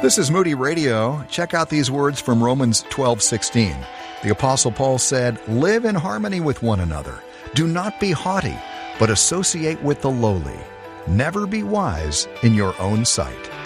This is Moody Radio. Check out these words from Romans 12:16. The Apostle Paul said, "Live in harmony with one another. Do not be haughty, but associate with the lowly. Never be wise in your own sight."